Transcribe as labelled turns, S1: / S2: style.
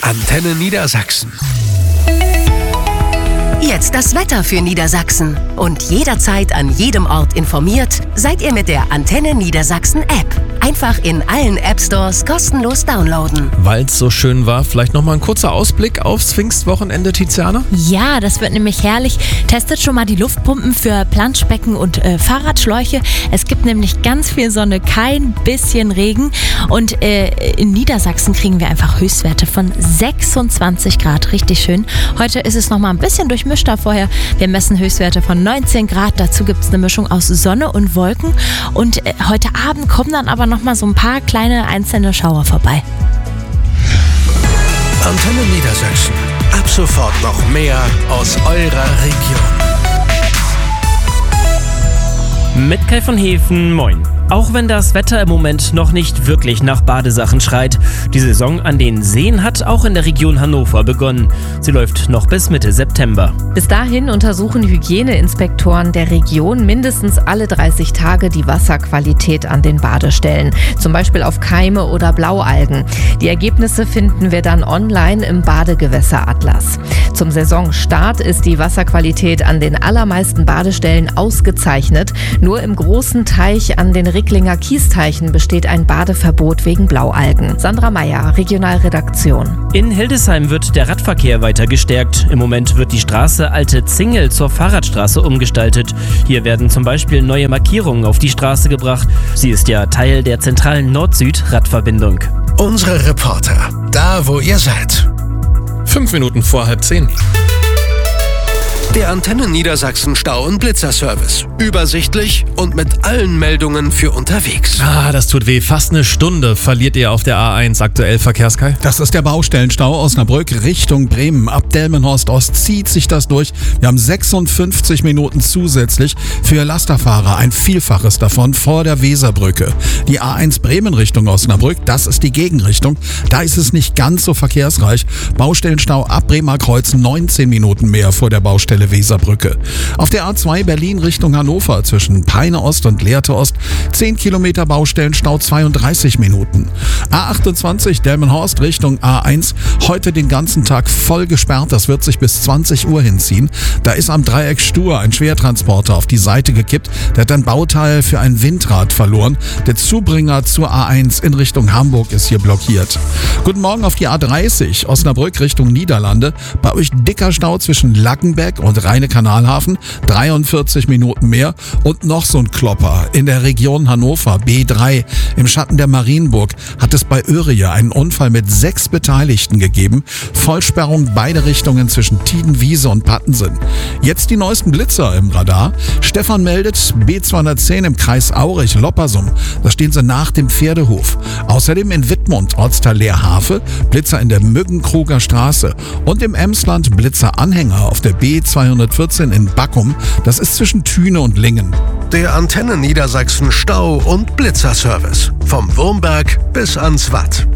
S1: Antenne Niedersachsen.
S2: Jetzt das Wetter für Niedersachsen. Und jederzeit an jedem Ort informiert seid ihr mit der Antenne Niedersachsen App. Einfach in allen App-Stores kostenlos downloaden.
S3: Weil es so schön war, vielleicht nochmal ein kurzer Ausblick aufs Pfingstwochenende, Tiziana?
S4: Ja, das wird nämlich herrlich. Testet schon mal die Luftpumpen für Planschbecken und Fahrradschläuche. Es gibt nämlich ganz viel Sonne, kein bisschen Regen. Und in Niedersachsen kriegen wir einfach Höchstwerte von 26 Grad. Richtig schön. Heute ist es nochmal ein bisschen durchmischter vorher. Wir messen Höchstwerte von 19 Grad. Dazu gibt es eine Mischung aus Sonne und Wolken. Und heute Abend kommen dann aber noch mal so ein paar kleine einzelne Schauer vorbei.
S1: Antenne Niedersachsen. Ab sofort noch mehr aus eurer Region.
S5: Mit Kai von Hefen, moin. Auch wenn das Wetter im Moment noch nicht wirklich nach Badesachen schreit, die Saison an den Seen hat auch in der Region Hannover begonnen. Sie läuft noch bis Mitte September.
S6: Bis dahin untersuchen Hygieneinspektoren der Region mindestens alle 30 Tage die Wasserqualität an den Badestellen, zum Beispiel auf Keime oder Blaualgen. Die Ergebnisse finden wir dann online im Badegewässeratlas. Zum Saisonstart ist die Wasserqualität an den allermeisten Badestellen ausgezeichnet. Nur im großen Teich an den Ricklinger Kiesteichen besteht ein Badeverbot wegen Blaualgen. Sandra Meyer, Regionalredaktion.
S5: In Hildesheim wird der Radverkehr weiter gestärkt. Im Moment wird die Straße Alte Zingel zur Fahrradstraße umgestaltet. Hier werden zum Beispiel neue Markierungen auf die Straße gebracht. Sie ist ja Teil der zentralen Nord-Süd-Radverbindung.
S1: Unsere Reporter, da wo ihr seid.
S3: 5 Minuten vor 9:30.
S1: Der Antenne Niedersachsen Stau- und Blitzerservice. Übersichtlich und mit allen Meldungen für unterwegs.
S3: Das tut weh. Fast eine Stunde verliert ihr auf der A1 aktuell, Verkehrskai.
S7: Das ist der Baustellenstau Osnabrück Richtung Bremen. Ab Delmenhorst Ost zieht sich das durch. Wir haben 56 Minuten zusätzlich für Lasterfahrer. Ein Vielfaches davon vor der Weserbrücke. Die A1 Bremen Richtung Osnabrück, das ist die Gegenrichtung. Da ist es nicht ganz so verkehrsreich. Baustellenstau ab Bremer Kreuz 19 Minuten mehr vor der Baustelle Weserbrücke. Auf der A2 Berlin Richtung Hannover zwischen Peine Ost und Lehrte Ost 10 Kilometer Baustellenstau 32 Minuten. A28 Delmenhorst Richtung A1 heute den ganzen Tag voll gesperrt. Das wird sich bis 20 Uhr hinziehen. Da ist am Dreieck Stur ein Schwertransporter auf die Seite gekippt. Der hat ein Bauteil für ein Windrad verloren. Der Zubringer zur A1 in Richtung Hamburg ist hier blockiert. Guten Morgen auf die A30 Osnabrück Richtung Niederlande. Bei euch dicker Stau zwischen Lackenbeck und Rheine-Kanalhafen, 43 Minuten mehr und noch so ein Klopper. In der Region Hannover, B3, im Schatten der Marienburg, hat es bei Öhriye einen Unfall mit 6 Beteiligten gegeben. Vollsperrung beide Richtungen zwischen Tiedenwiese und Pattensen. Jetzt die neuesten Blitzer im Radar. Stefan meldet B210 im Kreis Aurich-Loppersum. Da stehen sie nach dem Pferdehof. Außerdem in Wittmund, Ortsteil Leerhafe, Blitzer in der Müggenkruger Straße und im Emsland Blitzer-Anhänger auf der B214 in Backum, das ist zwischen Thüne und Lingen.
S1: Der Antenne Niedersachsen Stau- und Blitzerservice. Vom Wurmberg bis ans Watt.